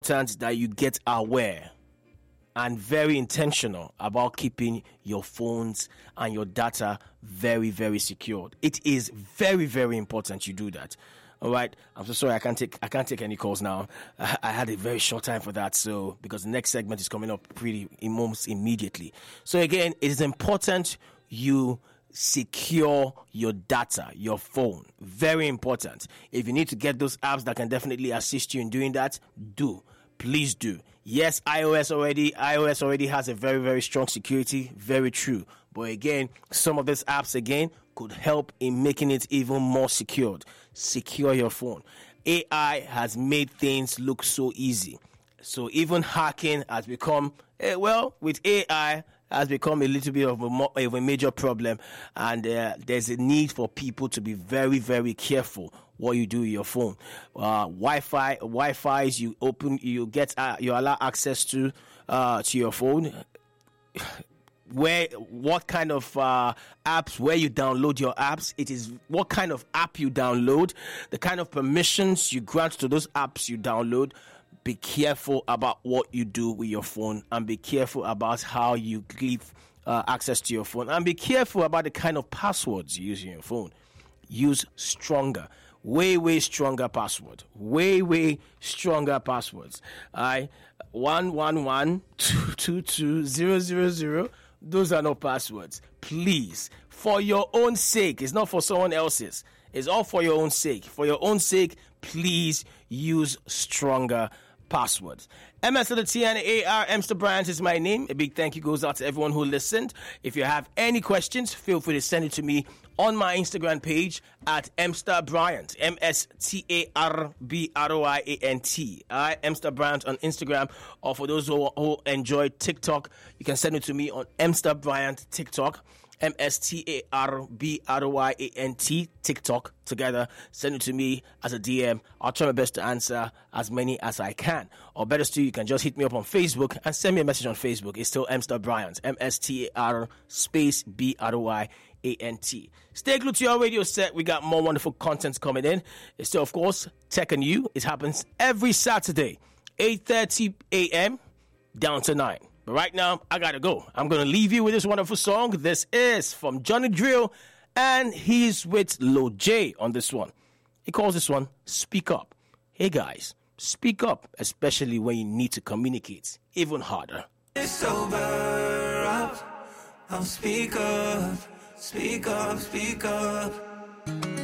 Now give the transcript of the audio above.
important that you get aware and very intentional about keeping your phones and your data very, very secured. It is very, very important you do that. All right. I'm so sorry. I can't take any calls now. I had a very short time for that. So because the next segment is coming up almost immediately. So again, it is important you secure your data, your phone. Very important. If you need to get those apps that can definitely assist you in doing that, please do. Yes, iOS already has a very, very strong security. Very true. But again, some of these apps again could help in making it even more secured. Secure your phone. AI has made things look so easy. So even hacking has become, with AI, has become a little bit of a major problem. And there's a need for people to be very, very careful what you do with your phone. Wi-Fi's you allow access to your phone. What kind of apps, where you download your apps, it is what kind of app you download, the kind of permissions you grant to those apps you download. Be careful about what you do with your phone, and be careful about how you give access to your phone, and be careful about the kind of passwords you use in your phone. Use stronger, way stronger password, way stronger passwords. 111-222-000. Those are no passwords. Please, for your own sake, it's not for someone else's. It's all for your own sake. For your own sake, please use stronger passwords. MSLTNAR, Emster Bryant is my name. A big thank you goes out to everyone who listened. If you have any questions, feel free to send it to me on my Instagram page at Emster Bryant, MSTARBRYANT. Emster Bryant on Instagram. Or for those who enjoy TikTok, you can send it to me on Emster Bryant TikTok. MSTARBRYANT TikTok together. Send it to me as a DM. I'll try my best to answer as many as I can. Or better still, you can just hit me up on Facebook and send me a message on Facebook. It's still Emster Bryant. MSTAR space BRYANT. Stay glued to your radio set. We got more wonderful content coming in. It's still, of course, Tech and You. It happens every Saturday, 8:30 a.m. down to 9. But right now, I gotta go. I'm gonna leave you with this wonderful song. This is from Johnny Drill, and he's with Lil J on this one. He calls this one Speak Up. Hey guys, speak up, especially when you need to communicate even harder. It's sober up. I'll speak up, speak up, speak up.